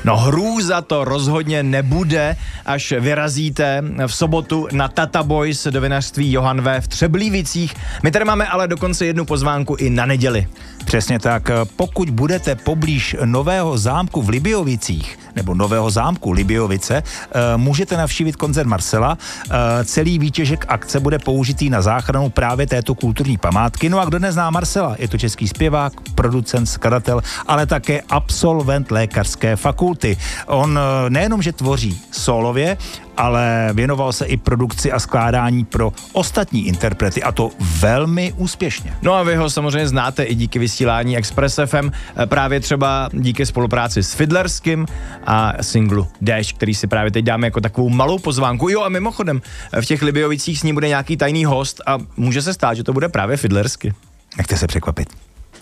No hrůza to rozhodně nebude, až vyrazíte v sobotu na Tata Boys do vinařství Johann V. v Třeblívicích. My tady máme ale dokonce jednu pozvánku i na neděli. Přesně tak, pokud budete poblíž Nového zámku v Libiovicích, nebo Nového zámku Libiovice, můžete navštívit koncert Marcela. Celý výtěžek akce bude použitý na záchranu právě této kulturní památky. No a kdo nezná Marcela, je to český zpěvák, producent, skladatel, ale také absolvent lékařské fakulty. On nejenom, že tvoří sólově, ale věnoval se i produkci a skládání pro ostatní interprety, a to velmi úspěšně. No a vy ho samozřejmě znáte i díky vysílání Express FM, právě třeba díky spolupráci s Fidlerským a singlu Dash, který si právě teď dáme jako takovou malou pozvánku. Jo, a mimochodem, v těch Libiovicích s ním bude nějaký tajný host a může se stát, že to bude právě Fidlersky. Nechte se překvapit.